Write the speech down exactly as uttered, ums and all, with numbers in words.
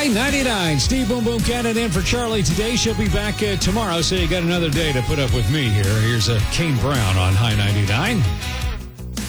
High ninety-nine. Steve Boom Boom Cannon in for Charlie today. She'll be back uh, tomorrow, so you got another day to put up with me here. Here's uh, Kane Brown on High ninety-nine.